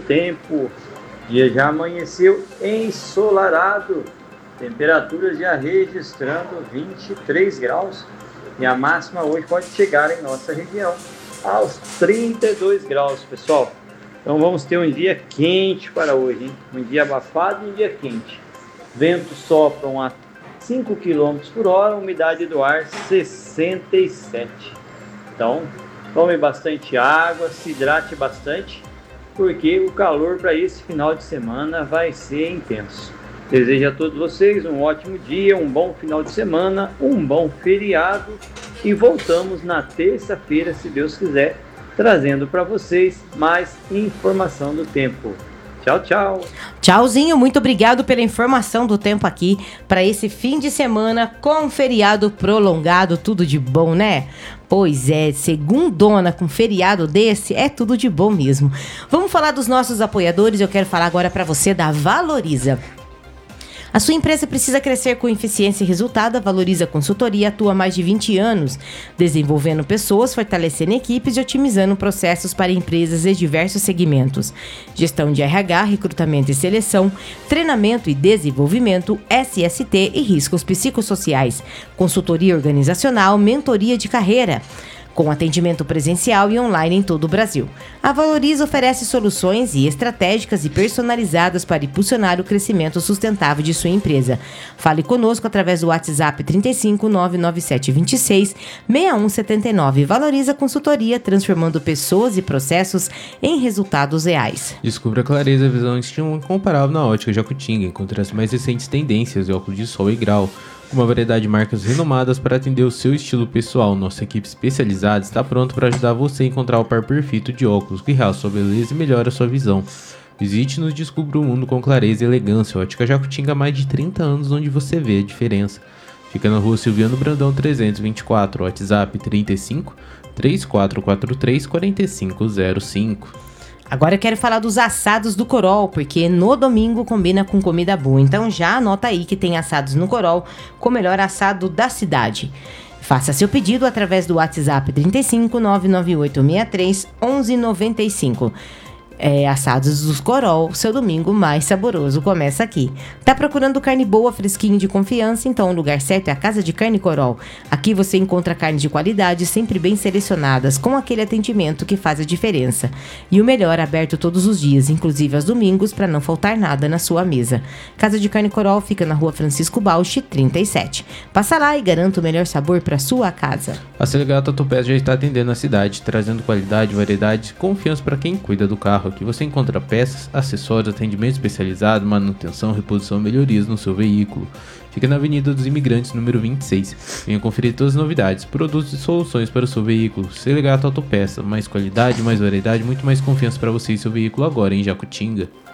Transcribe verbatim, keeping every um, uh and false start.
tempo. O dia já amanheceu ensolarado, temperaturas já registrando vinte e três graus e a máxima hoje pode chegar em nossa região aos trinta e dois graus, pessoal. Então vamos ter um dia quente para hoje, hein? Um dia abafado e um dia quente. Ventos sopram a cinco quilômetros por hora, umidade do ar sessenta e sete. Então, tome bastante água, se hidrate bastante, porque o calor para esse final de semana vai ser intenso. Desejo a todos vocês um ótimo dia, um bom final de semana, um bom feriado e voltamos na terça-feira, se Deus quiser, trazendo para vocês mais informação do tempo. Tchau, tchau. Tchauzinho, muito obrigado pela informação do tempo aqui para esse fim de semana com feriado prolongado, tudo de bom, né? Pois é, segundona com feriado desse, é tudo de bom mesmo. Vamos falar dos nossos apoiadores, eu quero falar agora para você da Valoriza. A sua empresa precisa crescer com eficiência e resultado. A Valoriza Consultoria atua há mais de vinte anos, desenvolvendo pessoas, fortalecendo equipes e otimizando processos para empresas de diversos segmentos. Gestão de R H, recrutamento e seleção, treinamento e desenvolvimento, S S T e riscos psicossociais, consultoria organizacional, mentoria de carreira, com atendimento presencial e online em todo o Brasil. A Valoriza oferece soluções e estratégicas e personalizadas para impulsionar o crescimento sustentável de sua empresa. Fale conosco através do WhatsApp trinta e cinco, nove nove sete dois seis, seis um sete nove. Valoriza Consultoria, transformando pessoas e processos em resultados reais. Descubra a clareza, a visão e estilo incomparável na Ótica Jacutinga. Encontre as mais recentes tendências de óculos de sol e grau, uma variedade de marcas renomadas para atender o seu estilo pessoal. Nossa equipe especializada está pronta para ajudar você a encontrar o par perfeito de óculos que realça sua beleza e melhora a sua visão. Visite-nos e descubra o mundo com clareza e elegância. Ótica Jacutinga há mais de trinta anos, onde você vê a diferença. Fica na rua Silviano Brandão trezentos e vinte e quatro, WhatsApp trinta e cinco, três quatro quatro três, quatro cinco zero cinco. Agora eu quero falar dos assados do Corol, porque no domingo combina com comida boa. Então já anota aí que tem assados no Corol com o melhor assado da cidade. Faça seu pedido através do WhatsApp trinta e cinco, nove nove oito seis três, onze nove cinco. É, assados dos Corol, seu domingo mais saboroso começa aqui. Tá procurando carne boa, fresquinho de confiança? Então o lugar certo é a Casa de Carne Corol. Aqui você encontra carne de qualidade, sempre bem selecionadas, com aquele atendimento que faz a diferença. E o melhor, aberto todos os dias, inclusive aos domingos, para não faltar nada na sua mesa. Casa de Carne Corol fica na rua Francisco Bausch, trinta e sete. Passa lá e garanta o melhor sabor para sua casa. A Selegata Autopeças já está atendendo a cidade, trazendo qualidade, variedade e confiança para quem cuida do carro. Aqui você encontra peças, acessórios, atendimento especializado, manutenção, reposição e melhorias no seu veículo. Fica na Avenida dos Imigrantes, número vinte e seis. Venha conferir todas as novidades, produtos e soluções para o seu veículo. Selegata Autopeças, mais qualidade, mais variedade, muito mais confiança para você e seu veículo agora em Jacutinga.